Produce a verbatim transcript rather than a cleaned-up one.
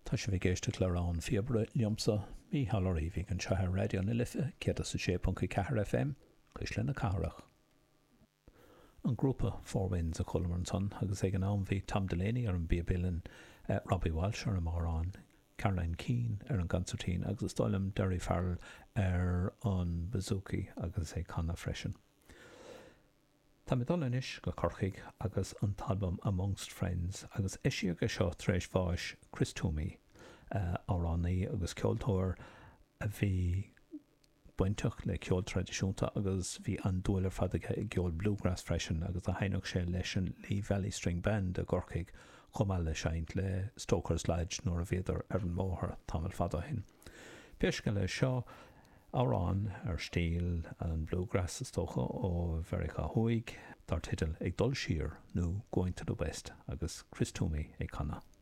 Tá sé bhí géiste lerán fiobre liomsa mí hallóí bhí an tethe radio na lifa céad sa sé punca ceathar F M chuis le na carach. An grúpa Four Winds a Colmarton agus ag an am bhí Tom Delaney ar an bíabílinn uh, Robbie Walsh ar an mórán, Caroline Keane ar an gancertín agus stáilm Derry Farrell ar an bazooki agus é canna freisin. Tá mi dolanis go corchaig agus an talbam Amongst Friends agus eisi agus seo tréis fáis Chris Toomey uh, áránaí agus ceoltóir a bhí buintach le ceol tradiisiúnta agus bhí an dúilir fadaige i gceol bluegrass freisin agus a hainach sé leis an Lee Valley String Band a gorchaig chumá le seint le Stoker's Lodge nuair a bhéidir ar an móthir tamil fada hin. Peisce le seo árán ar stíl an bluegrass is tócha ó Verica Huig dar titil ag dul siar nó Going to the West agus Chris Toomey ag canna.